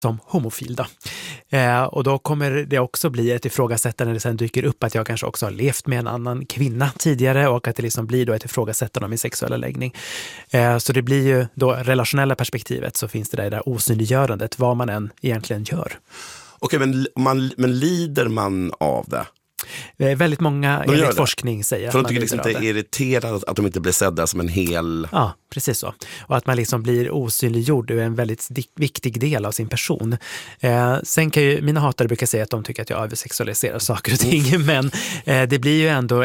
som homofil då. Och då kommer det också bli ett ifrågasättande när det sen dyker upp att jag kanske också har levt med en annan kvinna tidigare och att det liksom blir då ett ifrågasättande av min sexuella läggning. Så det blir ju då relationella perspektivet, så finns det där osynliggörandet vad man än egentligen gör. Okej, men lider man av det? Väldigt många enligt forskning säger att för man de tycker liksom lider inte är irriterad att de inte blir sedda som en hel... Ja, precis så. Och att man liksom blir osynliggjord är en väldigt viktig del av sin person. Sen kan ju mina hatare brukar säga att de tycker att jag översexualiserar saker och ting, men det blir ju ändå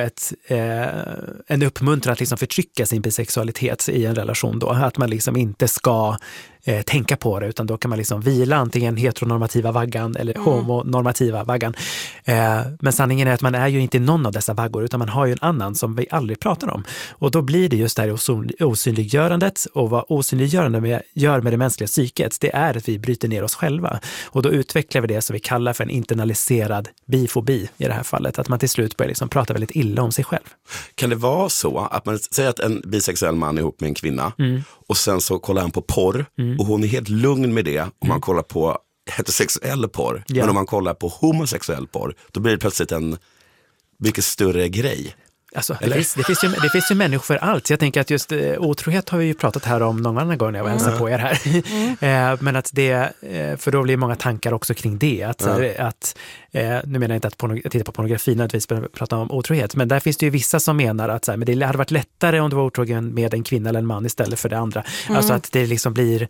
en uppmuntran att liksom förtrycka sin bisexualitet i en relation då. Att man liksom inte ska tänka på det, utan då kan man liksom vila antingen heteronormativa vaggan eller homonormativa vaggan. Men sanningen är att man är ju inte någon av dessa vaggor, utan man har ju en annan som vi aldrig pratar om. Och då blir det just det här osynliggörandet, och vad osynliggörande gör med det mänskliga psyket, det är att vi bryter ner oss själva. Och då utvecklar vi det som vi kallar för en internaliserad bifobi i det här fallet. Att man till slut börjar liksom prata väldigt illa om sig själv. Kan det vara så att man säger att en bisexuell man är ihop med en kvinna och sen så kollar han på porr och hon är helt lugn med det om man kollar på heterosexuell porr. Ja. Men om man kollar på homosexuell porr, då blir det plötsligt en mycket större grej. Alltså, det finns ju människor för allt. Jag tänker att just otrohet har vi ju pratat här om någon annan gång när jag var ensam på er här. Men att det, för då blir många tankar också kring det. Att nu menar jag inte att titta på pornografi nödvändigtvis börja prata om otrohet. Men där finns det ju vissa som menar att men det hade varit lättare om du var otrogen med en kvinna eller en man istället för det andra. Alltså att det liksom blir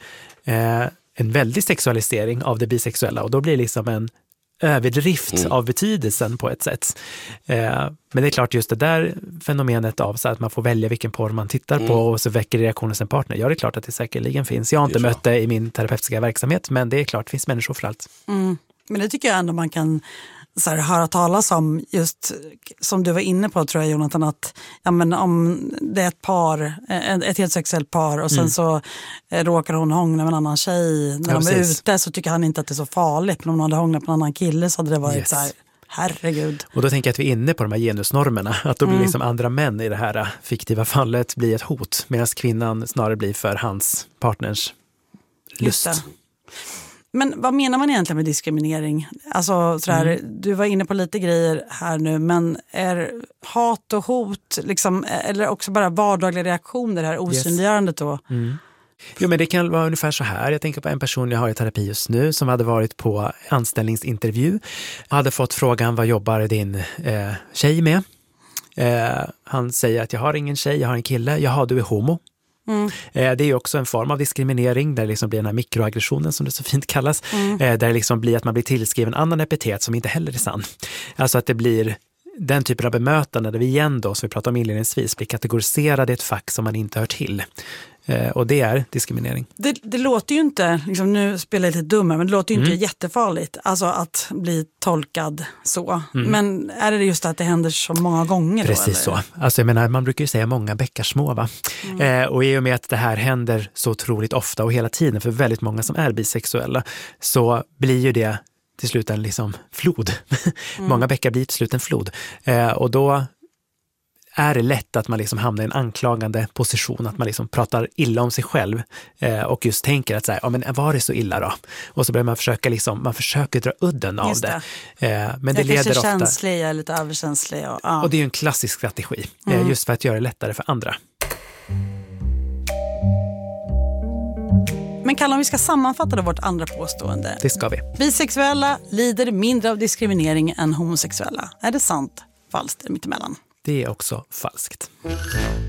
en väldig sexualisering av det bisexuella, och då blir det liksom en överdrift av betydelsen på ett sätt. Men det är klart, just det där fenomenet av så att man får välja vilken porr man tittar på och så väcker reaktionen sin partner. Ja, det är klart att det säkerligen finns. Jag har inte mött det i min terapeutiska verksamhet, men det är klart, det finns människor för allt. Men det tycker jag ändå man kan så här, höra talas om, just som du var inne på, tror jag, Jonathan, att om det är ett par, ett heterosexuellt par, och sen så råkar hon hångla med en annan tjej när de är ute, så tycker han inte att det är så farligt. Men om hon hade hånglat med en annan kille så hade det varit så här, herregud. Och då tänker jag att vi är inne på de här genusnormerna, att då blir liksom andra män i det här fiktiva fallet blir ett hot, medan kvinnan snarare blir för hans partners lust. Men vad menar man egentligen med diskriminering? Alltså sådär, du var inne på lite grejer här nu, men är hat och hot liksom, eller också bara vardagliga reaktioner, det här osynliggörandet då? Jo, men det kan vara ungefär så här. Jag tänker på en person jag har i terapi just nu som hade varit på anställningsintervju. Hade fått frågan, vad jobbar din tjej med? Han säger att jag har ingen tjej, jag har en kille. Jaha, du är homo. Det är ju också en form av diskriminering där det liksom blir den här mikroaggressionen som det så fint kallas. Där det liksom blir att man blir tillskriven annan epitet som inte heller är sann. Alltså att det blir den typen av bemötande där vi igen då, som vi pratade om inledningsvis, blir kategoriserade i ett fack som man inte hör till. Och det är diskriminering. Det låter ju inte, liksom, nu spelar jag lite dummare, men det låter ju inte jättefarligt alltså att bli tolkad så. Men är det just att det händer så många gånger då? Precis så. Alltså jag menar, man brukar ju säga många bäckar små, va? Och i och med att det här händer så otroligt ofta och hela tiden för väldigt många som är bisexuella, så blir ju det till slut en liksom flod. Många bäckar blir till slut en flod. Och då är det lätt att man liksom hamnar i en anklagande position, att man liksom pratar illa om sig själv och just tänker att så här, ja, men var det så illa då? Och så börjar man försöka liksom, man försöker dra udden av det. Men det leder ofta... känslig, jag är lite överkänslig. Och det är ju en klassisk strategi, just för att göra det lättare för andra. Men Kalle, om vi ska sammanfatta vårt andra påstående. Det ska vi. Bisexuella lider mindre av diskriminering än homosexuella. Är det sant? Falskt? Mittemellan? Det är också falskt.